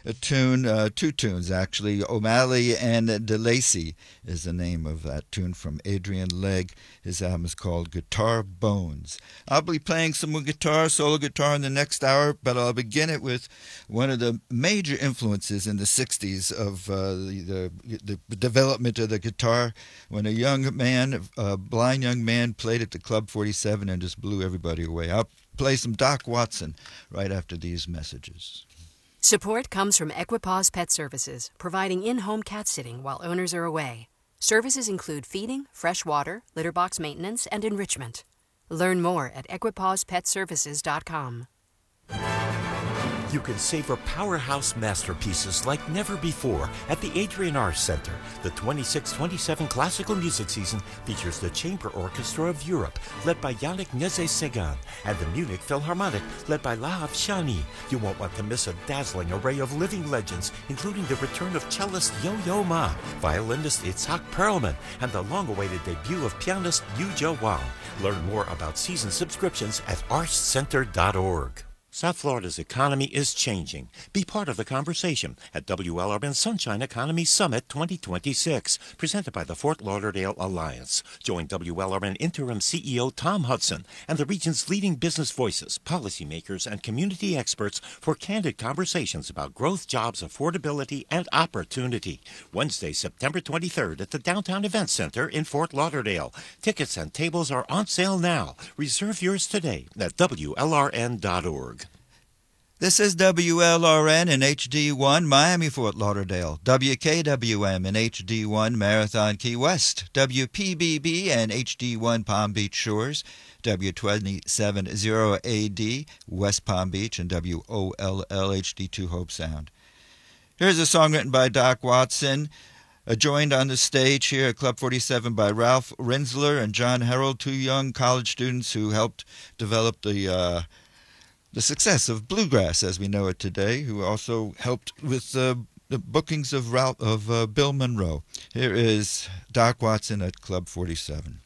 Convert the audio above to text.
a tune, two tunes actually. O'Malley and DeLacy is the name of that tune from Adrian Legg. His album is called Guitar Bones. I'll be playing some guitar, solo guitar in the next hour, but I'll begin it with one of the major influences in the 60s of the development of the guitar when a young man, a blind young man, played at the Club 47 and just blew everybody away. I'll play some Doc Watson right after these messages. Support comes from Equipaws Pet Services, providing in-home cat sitting while owners are away. Services include feeding, fresh water, litter box maintenance, and enrichment. Learn more at equipaws.petservices.com. You can savor powerhouse masterpieces like never before at the Adrian R. Center. The 26-27 classical music season features the Chamber Orchestra of Europe, led by Yannick Nézet-Séguin, and the Munich Philharmonic, led by Lahav Shani. You won't want to miss a dazzling array of living legends, including the return of cellist Yo-Yo Ma, violinist Itzhak Perlman, and the long-awaited debut of pianist Yu-Jo Wang. Learn more about season subscriptions at artscenter.org. South Florida's economy is changing. Be part of the conversation at WLRN Sunshine Economy Summit 2026, presented by the Fort Lauderdale Alliance. Join WLRN Interim CEO Tom Hudson and the region's leading business voices, policymakers, and community experts for candid conversations about growth, jobs, affordability, and opportunity. Wednesday, September 23rd at the Downtown Event Center in Fort Lauderdale. Tickets and tables are on sale now. Reserve yours today at WLRN.org. This is WLRN in HD1, Miami, Fort Lauderdale, WKWM in HD1, Marathon, Key West, WPBB and HD1, Palm Beach Shores, W270AD, West Palm Beach, and WOLL HD2, Hope Sound. Here's a song written by Doc Watson, joined on the stage here at Club 47 by Ralph Rinsler and John Herold, two young college students who helped develop the success of bluegrass as we know it today, who also helped with the bookings of Bill Monroe. Here is Doc Watson at Club 47.